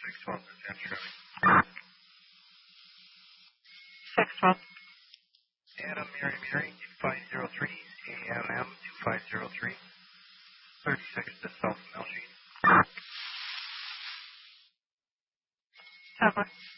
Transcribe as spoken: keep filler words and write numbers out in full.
six twelve is ten traffic. six twelve. Adam Mary Mary two five zero three, A M M two five zero three, thirty-six to South Melchie. Tablet.